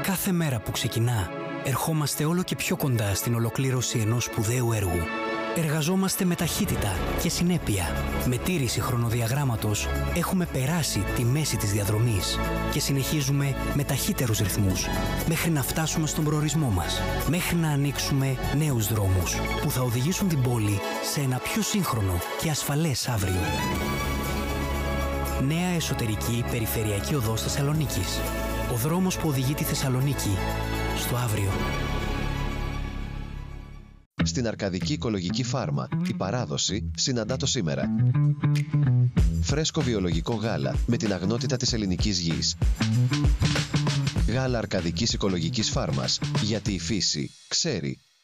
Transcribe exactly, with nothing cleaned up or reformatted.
Κάθε μέρα που ξεκινά, ερχόμαστε όλο και πιο κοντά στην ολοκλήρωση ενός σπουδαίου έργου. Εργαζόμαστε με ταχύτητα και συνέπεια. Με τήρηση χρονοδιαγράμματος έχουμε περάσει τη μέση της διαδρομής και συνεχίζουμε με ταχύτερους ρυθμούς μέχρι να φτάσουμε στον προορισμό μας. Μέχρι να ανοίξουμε νέους δρόμους που θα οδηγήσουν την πόλη σε ένα πιο σύγχρονο και ασφαλές αύριο. Νέα εσωτερική περιφερειακή οδός Θεσσαλονίκης. Ο δρόμος που οδηγεί τη Θεσσαλονίκη στο αύριο. Στην Αρκαδική Οικολογική Φάρμα, η παράδοση συναντά το σήμερα. Φρέσκο βιολογικό γάλα με την αγνότητα της ελληνικής γης. Γάλα Αρκαδικής Οικολογικής Φάρμας, γιατί η φύση ξέρει.